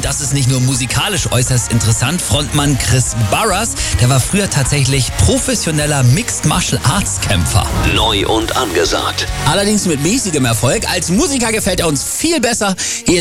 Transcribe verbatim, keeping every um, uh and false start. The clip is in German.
das ist nicht nur musikalisch äußerst interessant. Frontmann Chris Burrus, der war früher tatsächlich professioneller Mixed Martial Arts Kämpfer. Neu und angesagt. Allerdings mit mäßigem Erfolg. Als Musiker gefällt er uns viel besser. Hier